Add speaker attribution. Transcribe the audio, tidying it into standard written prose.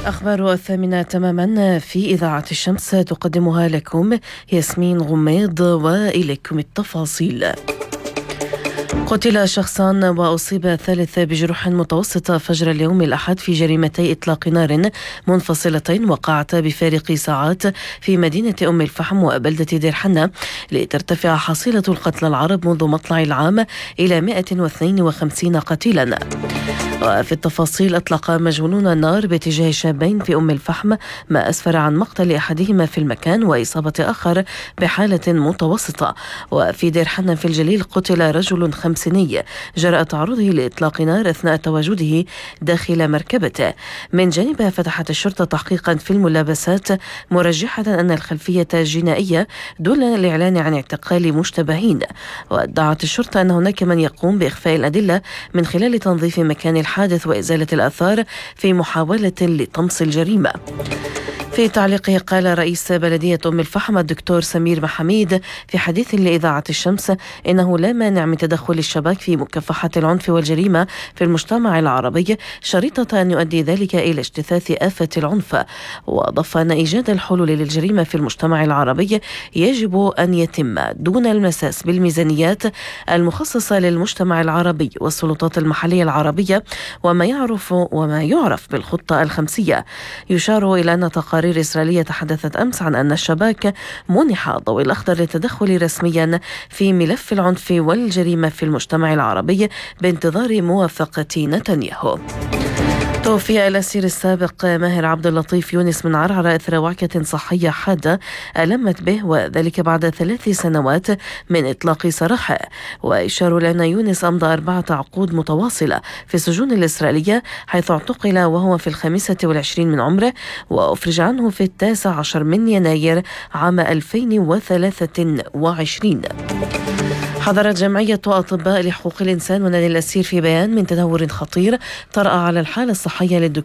Speaker 1: أخبار 8 تماما في إذاعة الشمس تقدمها لكم ياسمين غميض، وإليكم التفاصيل. قتل شخصان وأصيب ثالث بجروح متوسطة فجر اليوم الأحد في جريمتي إطلاق نار منفصلتين وقعتا بفارق ساعات في مدينة أم الفحم وبلدة دير حنة، لترتفع حصيلة القتلى العرب منذ مطلع العام إلى 152 قتيلا. وفي التفاصيل، أطلق مجهولون النار باتجاه شابين في أم الفحم، ما أسفر عن مقتل أحدهما في المكان وإصابة آخر بحالة متوسطة. وفي دير حنة في الجليل قتل رجل خمسيني جراء تعرضه لإطلاق نار أثناء تواجده داخل مركبته. من جانبها فتحت الشرطة تحقيقا في الملابسات، مرجحة أن الخلفية جنائية دون الإعلان عن اعتقال مشتبهين. وادعت الشرطة أن هناك من يقوم بإخفاء الأدلة من خلال تنظيف مكان الحادث وإزالة الآثار في محاولة لطمس الجريمة. في تعليقه، قال رئيس بلدية أم الفحم الدكتور سمير محميد في حديث لإذاعة الشمس إنه لا مانع من تدخل الشباب في مكافحة العنف والجريمة في المجتمع العربي، شريطة أن يؤدي ذلك إلى اجتثاث آفة العنف. وأضاف أن إيجاد الحلول للجريمة في المجتمع العربي يجب أن يتم دون المساس بالميزانيات المخصصة للمجتمع العربي والسلطات المحلية العربية وما يعرف بالخطة الخمسية. يشار إلى أن تقارير إسرائيلية تحدثت أمس عن أن الشباك منح الضوء الأخضر للتدخل رسميا في ملف العنف والجريمة في المجتمع العربي بانتظار موافقة نتنياهو. توفي الأسير السابق ماهر عبد اللطيف يونس من عرعر إثر وعكة صحية حادة ألمت به، وذلك بعد 3 سنوات من إطلاق سراحه. وإشار لأن يونس أمضى 4 عقود متواصلة في السجون الإسرائيلية، حيث اعتقل وهو في 25 من عمره، وأفرج عنه في 19 من يناير عام 2023. حضرت جمعية أطباء لحقوق الإنسان ونادي الأسير في بيان من تدهور خطير طرأ على الحالة الصحية